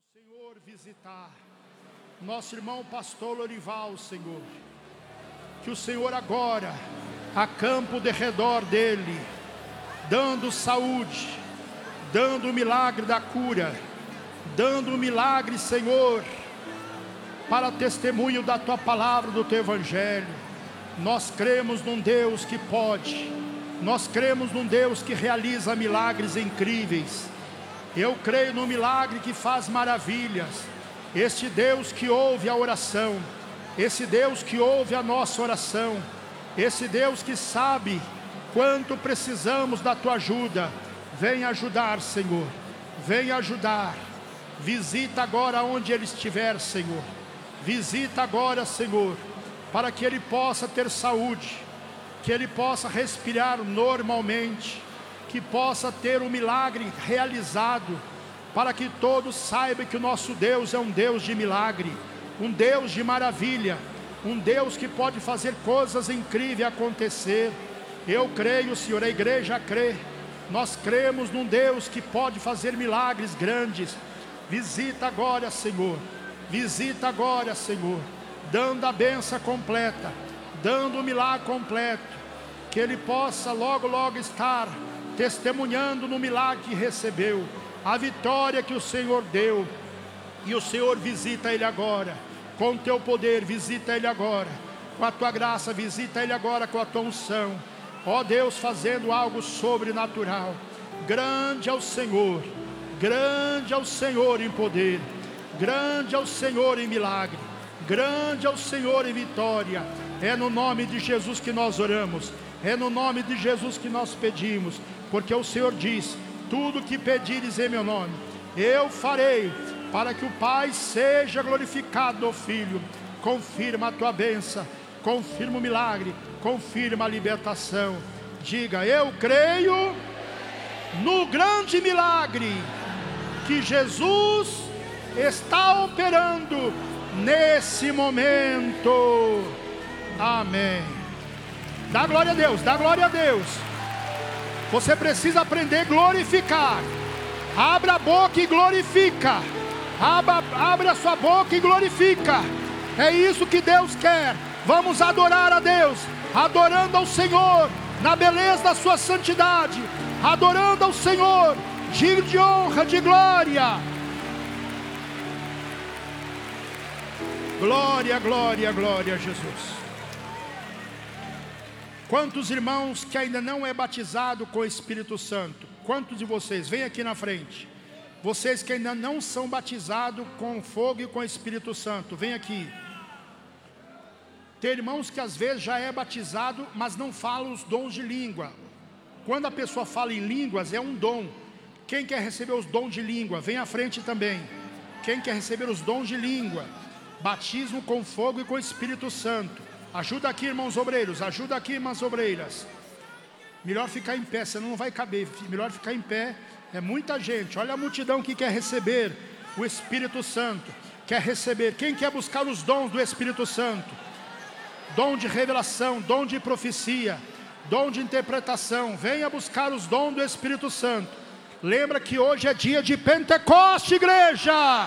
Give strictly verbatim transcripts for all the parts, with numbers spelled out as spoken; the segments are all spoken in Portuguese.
Senhor, visitar nosso irmão pastor Lorival, Senhor, que o Senhor agora acampa de redor dele, dando saúde, dando o milagre da cura, dando o milagre, Senhor, para testemunho da tua palavra, do teu evangelho. Nós cremos num Deus que pode, nós cremos num Deus que realiza milagres incríveis. Eu creio no milagre que faz maravilhas. Este Deus que ouve a oração, esse Deus que ouve a nossa oração, esse Deus que sabe quanto precisamos da tua ajuda. Vem ajudar, Senhor, vem ajudar. Visita agora onde ele estiver, Senhor. Visita agora, Senhor, para que ele possa ter saúde, que ele possa respirar normalmente, que possa ter um milagre realizado, para que todos saibam que o nosso Deus é um Deus de milagre, um Deus de maravilha, um Deus que pode fazer coisas incríveis acontecer. Eu creio, Senhor, a igreja crê, nós cremos num Deus que pode fazer milagres grandes. Visita agora, Senhor, visita agora, Senhor, dando a bênção completa, dando o milagre completo, que ele possa logo, logo estar testemunhando no milagre que recebeu, a vitória que o Senhor deu. E o Senhor visita ele agora, com o teu poder, visita ele agora, com a tua graça, visita ele agora com a tua unção. Ó Deus, fazendo algo sobrenatural. Grande é o Senhor, grande é o Senhor em poder, grande é o Senhor em milagre, grande é o Senhor em vitória. É no nome de Jesus que nós oramos, é no nome de Jesus que nós pedimos, porque o Senhor diz: tudo que pedires em meu nome, eu farei, para que o Pai seja glorificado no Filho. Confirma a tua bênção, confirma o milagre, confirma a libertação. Diga: eu creio no grande milagre que Jesus está operando nesse momento. Amém. Dá glória a Deus, dá glória a Deus. Você precisa aprender a glorificar. Abra a boca e glorifica. Abra, abra a sua boca e glorifica. É isso que Deus quer. Vamos adorar a Deus, adorando ao Senhor na beleza da sua santidade, adorando ao Senhor, digno de honra, de glória. Glória, glória, glória a Jesus. Quantos irmãos que ainda não é batizado com o Espírito Santo? Quantos de vocês? Vem aqui na frente. Vocês que ainda não são batizados com fogo e com o Espírito Santo, vem aqui. Tem irmãos que às vezes já é batizado, mas não falam os dons de língua. Quando a pessoa fala em línguas, é um dom. Quem quer receber os dons de língua? Vem à frente também. Quem quer receber os dons de língua? Batismo com fogo e com o Espírito Santo. Ajuda aqui, irmãos obreiros, ajuda aqui, irmãs obreiras. Melhor ficar em pé, senão não vai caber. Melhor ficar em pé, é muita gente. Olha a multidão que quer receber o Espírito Santo. Quer receber, quem quer buscar os dons do Espírito Santo? Dom de revelação, dom de profecia, dom de interpretação. Venha buscar os dons do Espírito Santo. Lembra que hoje é dia de Pentecoste, igreja.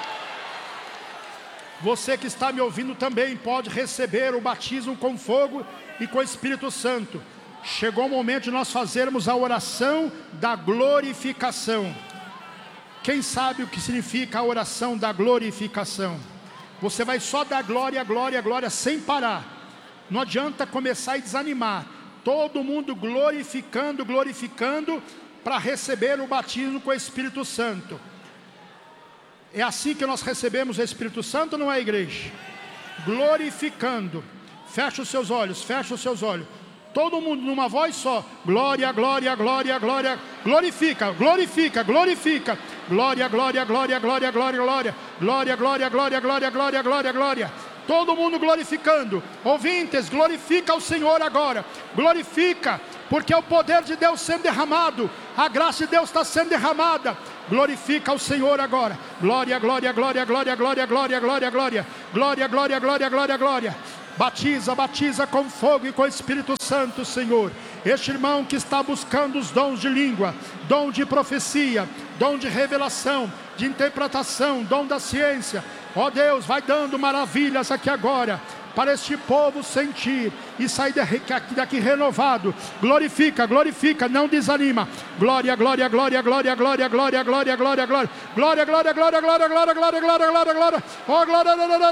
Você que está me ouvindo também pode receber o batismo com fogo e com o Espírito Santo. Chegou o momento de nós fazermos a oração da glorificação. Quem sabe o que significa a oração da glorificação? Você vai só dar glória, glória, glória sem parar. Não adianta começar e desanimar. Todo mundo glorificando, glorificando para receber o batismo com o Espírito Santo. É assim que nós recebemos o Espírito Santo, não é, igreja? Glorificando. Fecha os seus olhos, fecha os seus olhos. Todo mundo numa voz só. Glória, glória, glória, glória. Glorifica, glorifica, glorifica. Glória, glória, glória, glória, glória, glória. Glória, glória, glória, glória, glória, glória, glória. Todo mundo glorificando. Ouvintes, glorifica o Senhor agora. Glorifica, porque é o poder de Deus sendo derramado. A graça de Deus está sendo derramada. Glorifica o Senhor agora. Glória, glória, glória, glória, glória, glória, glória, glória. Glória, glória, glória, glória, glória. Batiza, batiza com fogo e com o Espírito Santo, Senhor. Este irmão que está buscando os dons de língua, dom de profecia, dom de revelação, de interpretação, dom da ciência. Ó Deus, vai dando maravilhas aqui agora, para este povo sentir e sair daqui, daqui renovado. Glorifica, glorifica, não desanima. Glória, glória, glória, glória, glória, glória, glória, glória, glória, glória, glória, glória, glória, glória, glória, glória, glória, glória, oh glória,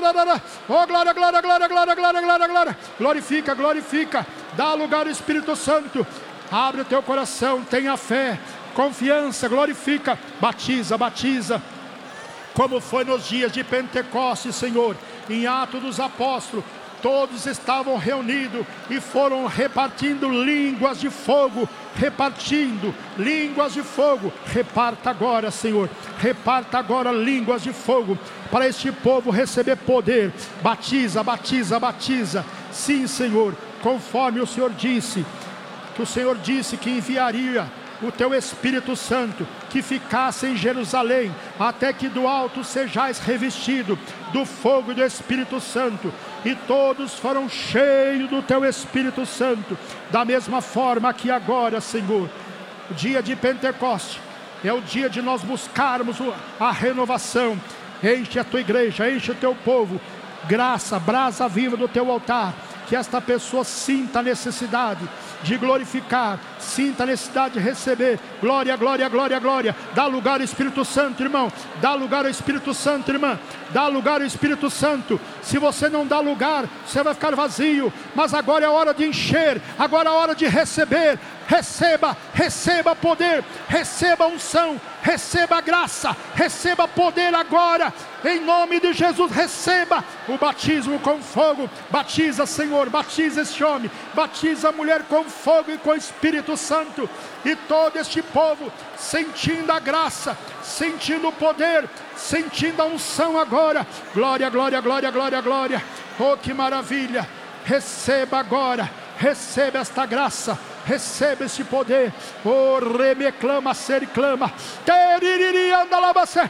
oh glória, glória, glória, glória, glória, glória, glória. Glorifica, glorifica, dá lugar ao Espírito Santo. Abre o teu coração, tenha fé, confiança, glorifica, batiza, batiza, como foi nos dias de Pentecostes, Senhor. Em Atos dos Apóstolos, todos estavam reunidos e foram repartindo línguas de fogo, repartindo línguas de fogo. Reparta agora, Senhor, reparta agora línguas de fogo, para este povo receber poder. Batiza, batiza, batiza, sim, Senhor, conforme o Senhor disse, que o Senhor disse que enviaria o teu Espírito Santo, que ficasse em Jerusalém, até que do alto sejais revestido do fogo do Espírito Santo. E todos foram cheios do teu Espírito Santo. Da mesma forma que agora, Senhor, o dia de Pentecostes é o dia de nós buscarmos a renovação. Enche a tua igreja, enche o teu povo, graça, brasa viva do teu altar. Que esta pessoa sinta a necessidade de glorificar, sinta a necessidade de receber. Glória, glória, glória, glória. Dá lugar ao Espírito Santo, irmão. Dá lugar ao Espírito Santo, irmã. Dá lugar ao Espírito Santo. Se você não dá lugar, você vai ficar vazio. Mas agora é a hora de encher, agora é a hora de receber. Receba, receba poder, receba unção, receba graça, receba poder agora, em nome de Jesus. Receba o batismo com fogo. Batiza, Senhor, batiza este homem, batiza a mulher com fogo e com o Espírito Santo. E todo este povo sentindo a graça, sentindo o poder, sentindo a unção agora. Glória, glória, glória, glória, glória. Oh, que maravilha. Receba agora, receba esta graça, receba esse poder. Oh, reme clama, ser clama, teriri anda lá você,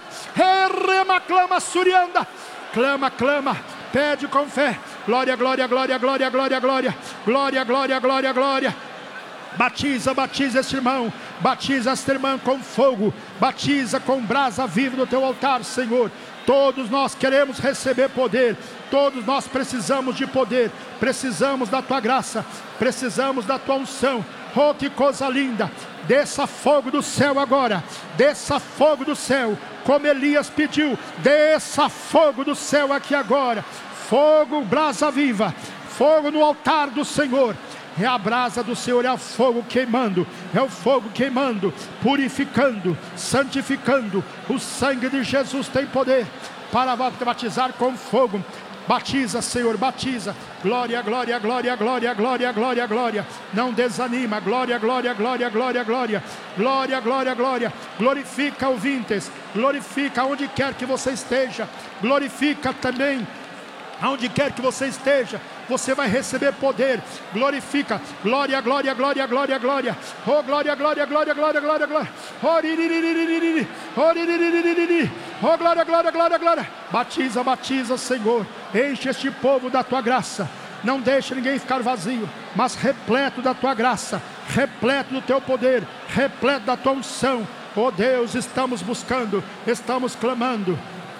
rema clama, surianda, clama, clama, pede com fé. Glória, glória, glória, glória, glória, glória, glória, glória, glória, glória. Batiza, batiza este irmão, batiza esta irmã com fogo, batiza com brasa viva do teu altar, Senhor. Todos nós queremos receber poder, todos nós precisamos de poder, precisamos da tua graça, precisamos da tua unção. Oh, que coisa linda. Desça fogo do céu agora, desça fogo do céu, como Elias pediu. Desça fogo do céu aqui agora, fogo, brasa viva, fogo no altar do Senhor. É a brasa do Senhor, é o fogo queimando, é o fogo queimando, purificando, santificando. O sangue de Jesus tem poder para batizar com fogo. Batiza, Senhor, batiza. Glória, glória, glória, glória, glória, glória, glória. Não desanima. Glória, glória, glória, glória, glória. Glória, glória, glória. Glorifica, ouvintes. Glorifica onde quer que você esteja. Glorifica também aonde quer que você esteja. Você vai receber poder. Glorifica. Glória, glória, glória, glória, glória. Oh, glória, glória, glória, glória, glória, glória. Oh, riririririri. Oh, riririririri. Oh, glória, glória, glória, glória. Batiza, batiza, Senhor. Enche este povo da tua graça. Não deixe ninguém ficar vazio, mas repleto da tua graça, repleto do teu poder, repleto da tua unção. Oh Deus, estamos buscando, estamos clamando.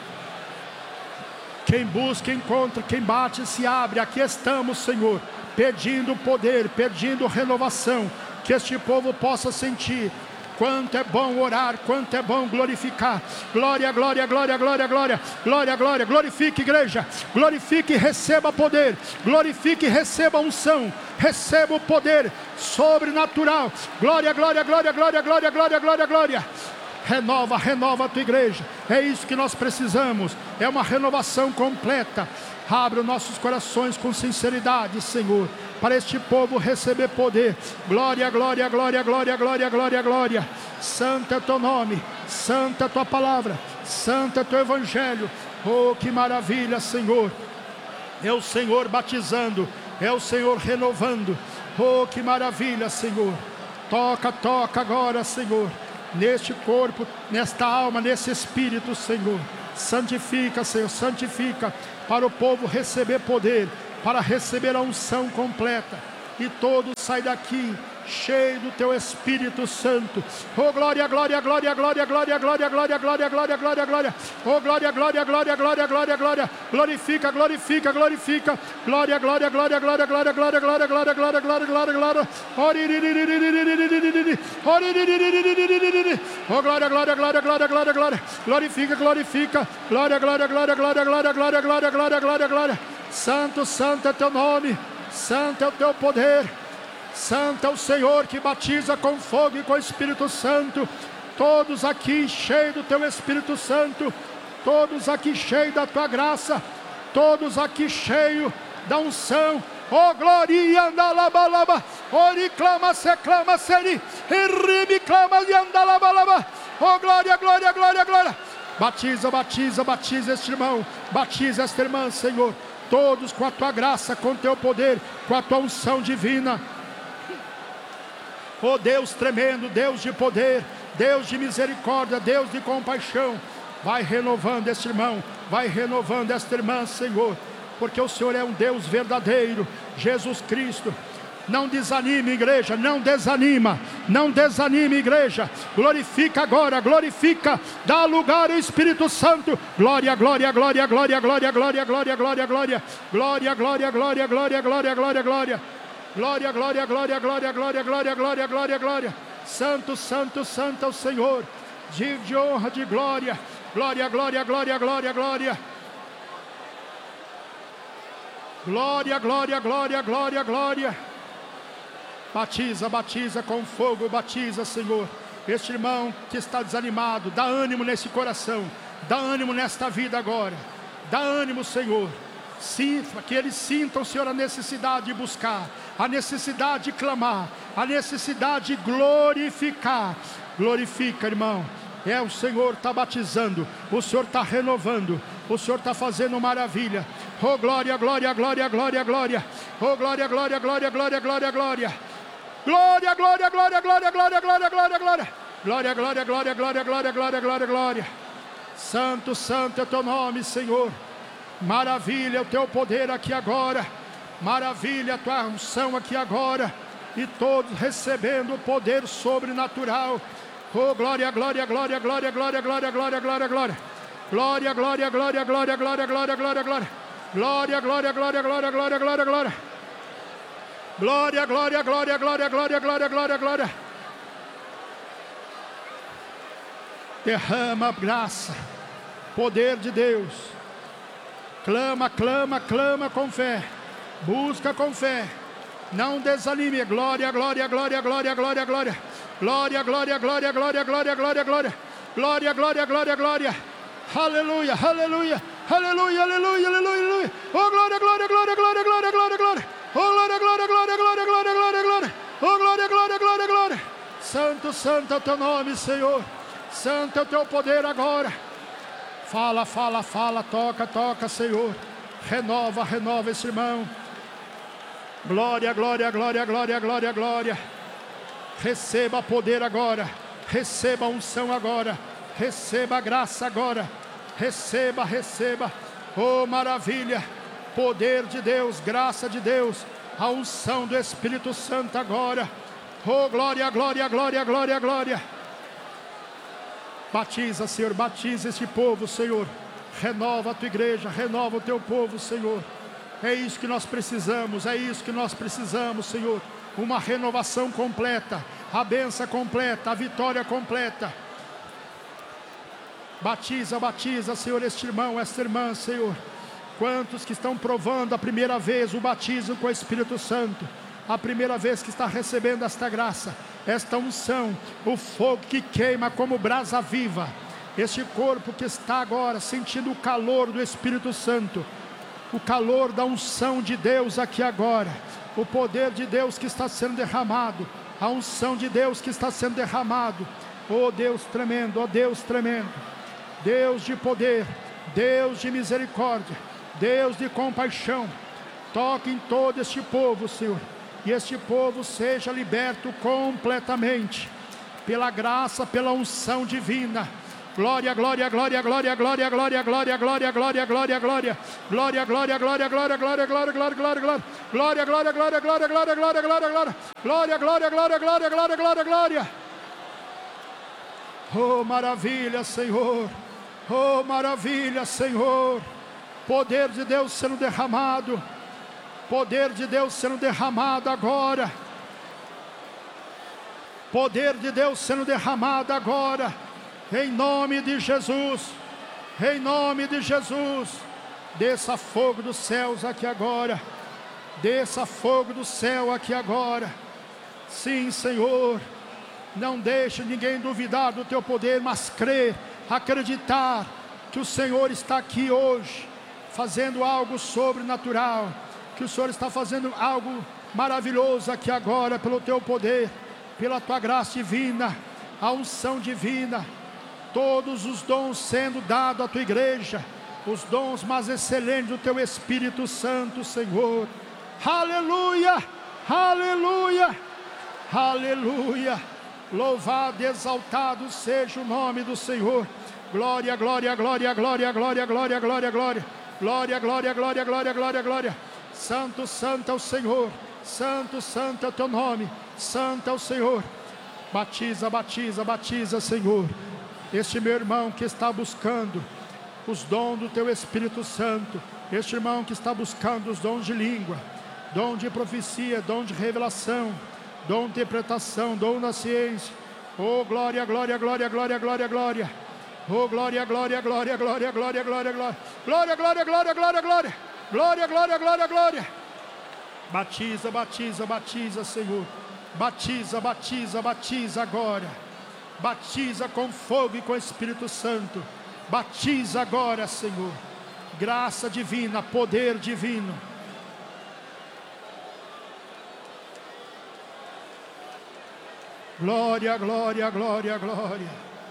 Quem busca, encontra, quem bate, se abre. Aqui estamos, Senhor, pedindo poder, pedindo renovação. Que este povo possa sentir quanto é bom orar, quanto é bom glorificar. Glória, glória, glória, glória, glória. Glória, glória, glorifique, igreja. Glorifique e receba poder. Glorifique e receba unção. Receba o poder sobrenatural. Glória, glória, glória, glória, glória, glória, glória, glória. Renova, renova a tua igreja. É isso que nós precisamos. É uma renovação completa. Abra os nossos corações com sinceridade, Senhor, para este povo receber poder. Glória, glória, glória, glória, glória, glória, glória. Santo é teu nome, santa é tua palavra, santo é teu evangelho. Oh, que maravilha, Senhor. É o Senhor batizando, é o Senhor renovando. Oh, que maravilha, Senhor. Toca, toca agora, Senhor, neste corpo, nesta alma, nesse espírito, Senhor. Santifica, Senhor, santifica, para o povo receber poder, para receber a unção completa. E todos saem daqui cheio do teu Espírito Santo. Oh glória, glória, glória, glória, glória, glória, glória, glória, glória, glória, glória. Oh glória, glória, glória, glória, glória, glória. Glorifica, glorifica, glorifica. Glória, glória, glória, glória, glória, glória, glória, glória, glória, glória, glória, glória. Oh glória, glória, glória, glória, glória, glória. Glorifica, glorifica. Glória, glória, glória, glória, glória, glória, glória, glória, glória, glória. Santo, santo é teu nome. Santo é o teu poder. Santo é o Senhor que batiza com fogo e com o Espírito Santo. Todos aqui cheios do teu Espírito Santo. Todos aqui cheios da tua graça. Todos aqui cheios da unção. Oh glória, andalabalaba. Ori clama, se clama, seri. Ribi clama, andalabalaba. Oh glória, glória, glória, glória. Batiza, batiza, batiza este irmão. Batiza esta irmã, Senhor. Todos com a tua graça, com o teu poder, com a tua unção divina. Oh Deus tremendo, Deus de poder, Deus de misericórdia, Deus de compaixão. Vai renovando este irmão, vai renovando esta irmã, Senhor. Porque o Senhor é um Deus verdadeiro, Jesus Cristo. Não desanime, igreja, não desanima, não desanime, igreja. Glorifica agora, glorifica, dá lugar ao Espírito Santo. Glória, glória, glória, glória, glória, glória, glória, glória, glória, glória, glória, glória, glória, glória, glória, glória. Glória, glória, glória, glória, glória, glória, glória, glória, glória. Santo, santo, santo é o Senhor. De, de honra, de glória. Glória, glória, glória, glória, glória. Glória, glória, glória, glória, glória. Batiza, batiza com fogo, batiza, Senhor. Este irmão que está desanimado, dá ânimo nesse coração. Dá ânimo nesta vida agora. Dá ânimo, Senhor. Sinta, que eles sintam, Senhor, a necessidade de buscar, a necessidade de clamar, a necessidade de glorificar. Glorifica, irmão. É, o Senhor está batizando, o Senhor está renovando, o Senhor está fazendo maravilha. Oh glória, glória, glória, glória, glória. Oh glória, glória, glória, glória, glória, glória. Glória, glória, glória, glória, glória, glória, glória, glória. Glória, glória, glória, glória, glória, glória, glória, glória. Santo, santo é o teu nome, Senhor. Maravilha o teu poder aqui agora. Maravilha a tua unção aqui agora. E todos recebendo o poder sobrenatural. Oh glória, glória, glória, glória, glória, glória, glória, glória, glória. Glória, glória, glória, glória, glória, glória, glória, glória. Glória, glória, glória, glória, glória, glória, glória. Glória, glória, glória, glória, glória, glória, glória, glória. Derrama graça, poder de Deus. Clama, clama, clama com fé. Busca com fé. Não desanime. Glória, glória, glória, glória, glória, glória. Glória, glória, glória, glória, glória, glória, glória. Glória, glória, glória, glória. Aleluia, aleluia, aleluia, aleluia, aleluia. Oh glória, glória, glória, glória, glória, glória, glória. Oh glória, glória, glória, glória, glória, glória, glória. Oh glória, glória, glória, glória. Santo, santo é o teu nome, Senhor. Santo é o teu poder agora. Fala, fala, fala, toca, toca, Senhor. Renova, renova esse irmão. Glória, glória, glória, glória, glória, glória. Receba poder agora. Receba unção agora. Receba graça agora. Receba, receba. Oh, maravilha. Poder de Deus, graça de Deus. A unção do Espírito Santo agora. Oh, glória, glória, glória, glória, glória. Batiza, Senhor, batiza este povo, Senhor. Renova a tua igreja, renova o teu povo, Senhor. É isso que nós precisamos, é isso que nós precisamos, Senhor. Uma renovação completa, a bênção completa, a vitória completa. Batiza, batiza, Senhor, este irmão, esta irmã, Senhor. Quantos que estão provando a primeira vez o batismo com o Espírito Santo, a primeira vez que está recebendo esta graça, esta unção, o fogo que queima como brasa viva, este corpo que está agora sentindo o calor do Espírito Santo, o calor da unção de Deus aqui agora, o poder de Deus que está sendo derramado, a unção de Deus que está sendo derramado. Oh Deus tremendo, oh Deus tremendo, Deus de poder, Deus de misericórdia, Deus de compaixão. Toque em todo este povo, Senhor, e este povo seja liberto completamente pela graça, pela unção divina. Glória, glória, glória, glória, glória, glória, glória, glória, glória, glória, glória. Glória, glória, glória, glória, glória, glória, glória, glória, glória. Glória, glória, glória, glória, glória, glória, glória, glória. Glória, glória, glória, glória, glória, glória, glória. Oh, maravilha, Senhor. Oh, maravilha, Senhor. Poder de Deus sendo derramado. Poder de Deus sendo derramado agora. Poder de Deus sendo derramado agora. Em nome de Jesus. Em nome de Jesus. Desça fogo dos céus aqui agora. Desça fogo do céu aqui agora. Sim, Senhor. Não deixe ninguém duvidar do teu poder, mas crer, acreditar que o Senhor está aqui hoje, fazendo algo sobrenatural, que o Senhor está fazendo algo maravilhoso aqui agora, pelo teu poder, pela tua graça divina, a unção divina, todos os dons sendo dados à tua igreja, os dons mais excelentes do teu Espírito Santo, Senhor. Aleluia, aleluia, aleluia. Louvado e exaltado seja o nome do Senhor. Glória, glória, glória, glória, glória, glória, glória, glória. Glória, glória, glória, glória, glória, glória. Santo, santo é o Senhor. Santo, santo é o teu nome. Santo é o Senhor. Batiza, batiza, batiza, Senhor. Este meu irmão que está buscando os dons do teu Espírito Santo. Este irmão que está buscando os dons de língua, dom de profecia, dom de revelação, dom de interpretação, dom da ciência. Oh, glória, glória, glória, glória, glória, glória. Oh, glória, glória, glória, glória, glória, glória, glória. Glória, glória, glória, glória, glória. Glória, glória, glória, glória. Batiza, batiza, batiza, Senhor. Batiza, batiza, batiza agora. Batiza com fogo e com Espírito Santo. Batiza agora, Senhor. Graça divina, poder divino. Glória, glória, glória, glória.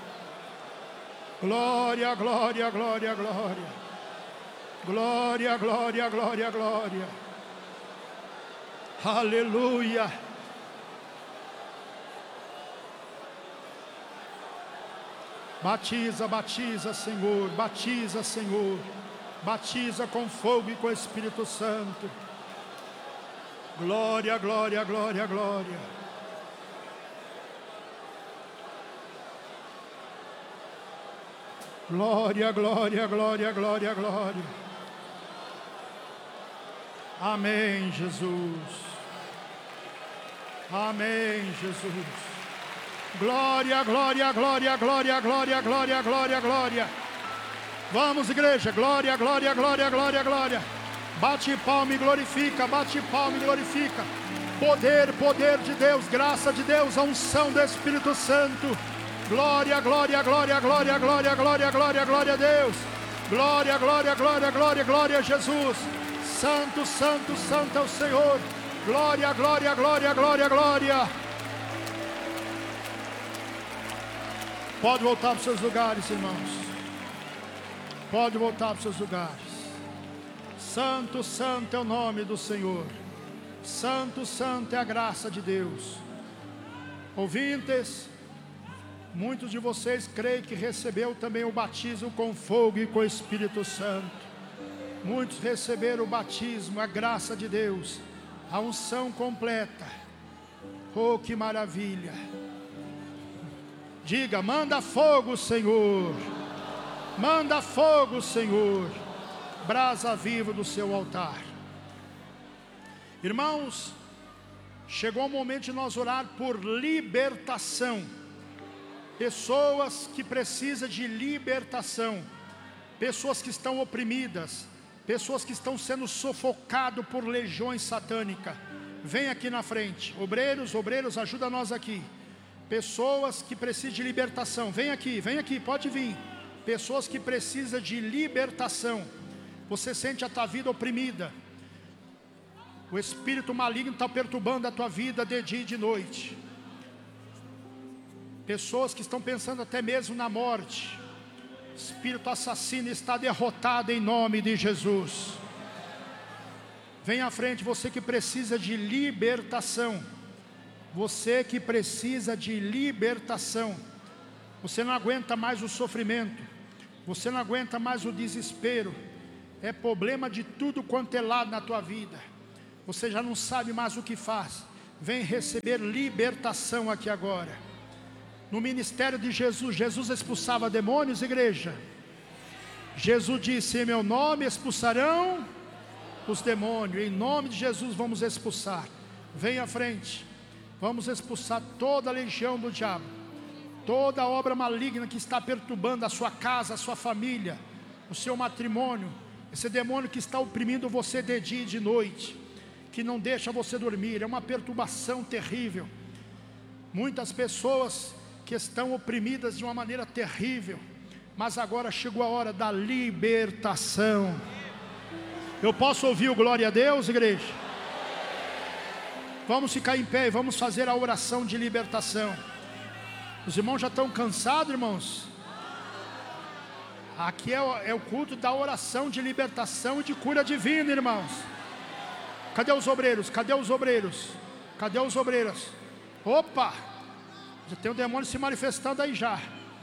Glória, glória, glória, glória. Glória, glória, glória, glória. Aleluia. Batiza, batiza, Senhor. Batiza, Senhor. Batiza com fogo e com Espírito Santo. Glória, glória, glória, glória. Glória, glória, glória, glória, glória. Amém, Jesus. Amém, Jesus. Glória, glória, glória, glória, glória, glória, glória, glória. Vamos, igreja. Glória, glória, glória, glória, glória. Bate palma e glorifica, bate palma e glorifica. Poder, poder de Deus, graça de Deus, a unção do Espírito Santo. Glória, glória, glória, glória, glória, glória, glória, glória a Deus. Glória, glória, glória, glória, glória a Jesus. Santo, santo, santo é o Senhor. Glória, glória, glória, glória, glória. Pode voltar para os seus lugares, irmãos. Pode voltar para os seus lugares. Santo, santo é o nome do Senhor. Santo, santo é a graça de Deus. Ouvintes, muitos de vocês creem que recebeu também o batismo com fogo e com o Espírito Santo. Muitos receberam o batismo, a graça de Deus, a unção completa. Oh, que maravilha! Diga: manda fogo, Senhor. Manda fogo, Senhor. Brasa viva do seu altar. Irmãos, chegou o momento de nós orar por libertação. Pessoas que precisam de libertação, pessoas que estão oprimidas, pessoas que estão sendo sufocadas por legiões satânicas. Vem aqui na frente. Obreiros, obreiros, ajuda nós aqui. Pessoas que precisam de libertação, vem aqui, vem aqui, pode vir. Pessoas que precisam de libertação. Você sente a tua vida oprimida, o espírito maligno está perturbando a tua vida de dia e de noite. Pessoas que estão pensando até mesmo na morte. Espírito assassino está derrotado em nome de Jesus. Vem à frente, você que precisa de libertação. Você que precisa de libertação. Você não aguenta mais o sofrimento. Você não aguenta mais o desespero. É problema de tudo quanto é lado na tua vida. Você já não sabe mais o que faz. Vem receber libertação aqui agora. No ministério de Jesus, Jesus expulsava demônios, igreja. Jesus disse: em meu nome expulsarão os demônios. Em nome de Jesus vamos expulsar. Vem à frente. Vamos expulsar toda a legião do diabo, toda a obra maligna que está perturbando a sua casa, a sua família, o seu matrimônio. Esse demônio que está oprimindo você de dia e de noite, que não deixa você dormir. É uma perturbação terrível. Muitas pessoas que estão oprimidas de uma maneira terrível, mas agora chegou a hora da libertação. Eu posso ouvir o glória a Deus, igreja? Vamos ficar em pé e vamos fazer a oração de libertação. Os irmãos já estão cansados, irmãos? Aqui é o, é o culto da oração de libertação e de cura divina, irmãos. Cadê os obreiros? Cadê os obreiros? Cadê os obreiros? Opa! Já tem o demônio se manifestando aí já.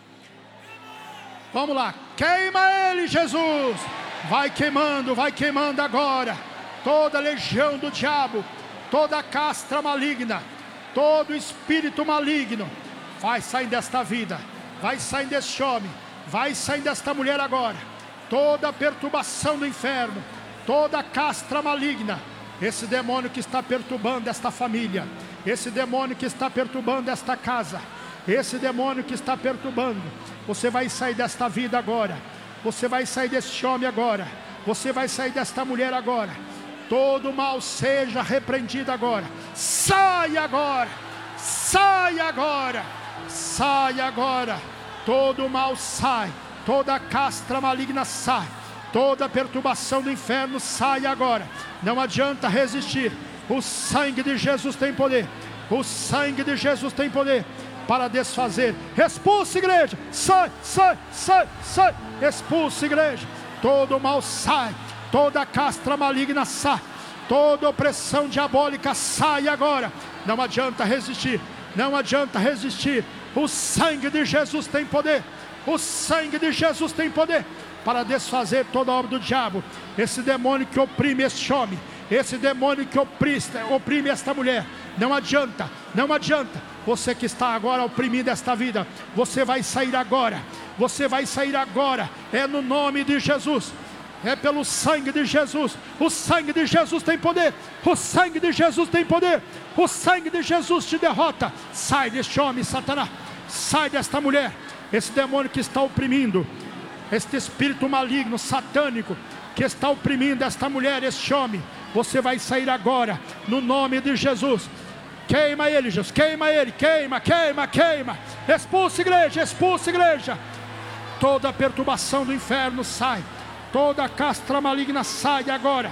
Vamos lá. Queima ele, Jesus. Vai queimando, vai queimando agora. Toda a legião do diabo, toda a castra maligna, todo espírito maligno, vai sair desta vida, vai sair deste homem, vai sair desta mulher agora. Toda a perturbação do inferno, toda a castra maligna, esse demônio que está perturbando esta família, esse demônio que está perturbando esta casa, esse demônio que está perturbando, você vai sair desta vida agora. Você vai sair deste homem agora. Você vai sair desta mulher agora. Todo mal seja repreendido agora. Saia agora. Saia agora. Saia agora. Todo mal sai. Toda castra maligna sai. Toda perturbação do inferno sai agora. Não adianta resistir. O sangue de Jesus tem poder. O sangue de Jesus tem poder para desfazer. Expulsa, igreja. Sai, sai, sai, sai. Expulsa, igreja. Todo mal sai. Toda castra maligna sai. Toda opressão diabólica sai agora. Não adianta resistir. Não adianta resistir. O sangue de Jesus tem poder. O sangue de Jesus tem poder para desfazer toda a obra do diabo. Esse demônio que oprime este homem, esse demônio que oprime, oprime esta mulher, não adianta, não adianta. Você que está agora oprimindo esta vida, você vai sair agora. Você vai sair agora. É no nome de Jesus. É pelo sangue de Jesus. O sangue de Jesus tem poder. O sangue de Jesus tem poder. O sangue de Jesus te derrota. Sai deste homem, Satanás. Sai desta mulher. Esse demônio que está oprimindo, este espírito maligno, satânico, que está oprimindo esta mulher, este homem, você vai sair agora, no nome de Jesus. Queima ele, Jesus, queima ele, queima, queima, queima. Expulsa, igreja, expulsa, igreja. Toda a perturbação do inferno sai. Toda a castra maligna sai agora.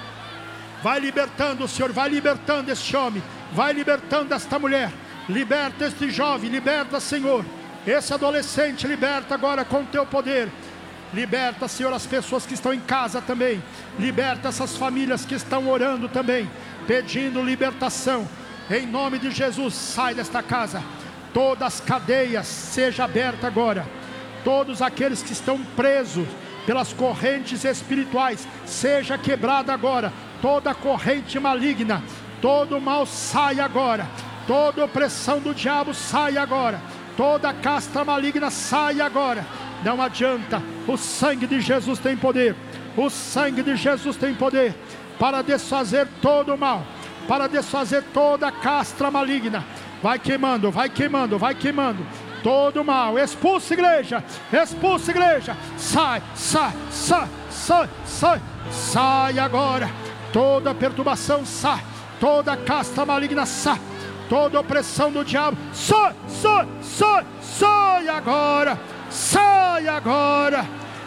Vai libertando o Senhor, vai libertando este homem, vai libertando esta mulher. Liberta este jovem, liberta, Senhor. Esse adolescente, liberta agora com o teu poder. Liberta, Senhor, as pessoas que estão em casa também. Liberta essas famílias que estão orando também, pedindo libertação. Em nome de Jesus, sai desta casa. Todas as cadeias sejam abertas agora. Todos aqueles que estão presos pelas correntes espirituais, seja quebrada agora. Toda corrente maligna, todo mal sai agora. Toda opressão do diabo sai agora. Toda castra maligna sai agora. Não adianta, o sangue de Jesus tem poder. O sangue de Jesus tem poder para desfazer todo o mal, para desfazer toda a castra maligna. Vai queimando, vai queimando, vai queimando todo o mal. Expulsa, igreja, expulsa, igreja. Sai, sai, sai, sai, sai. Sai agora. Toda perturbação sai. Toda castra maligna sai. Toda opressão do diabo sai, sai, sai, sai agora. Sai agora.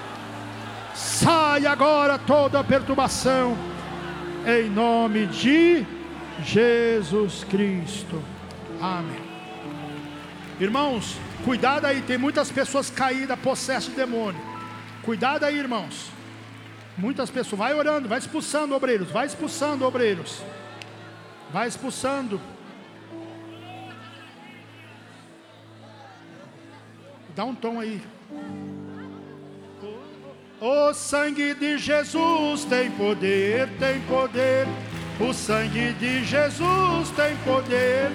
Sai agora toda perturbação. Em nome de Jesus Cristo. Amém. Irmãos, cuidado aí, tem muitas pessoas caídas, possessas de demônio. Cuidado aí, irmãos. Muitas pessoas, vai orando, vai expulsando obreiros, vai expulsando obreiros. Vai expulsando. Dá um tom aí. O sangue de Jesus tem poder, tem poder. O sangue de Jesus tem poder.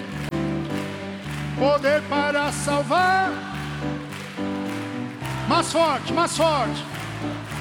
Poder para salvar. Mais forte, mais forte.